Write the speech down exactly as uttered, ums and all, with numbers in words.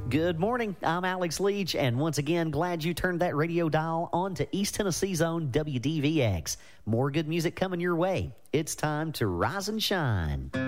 Good morning. I'm Alex Leach, and once again, glad you turned that radio dial on to East Tennessee's own W D V X. More good music coming your way. It's time to rise and shine.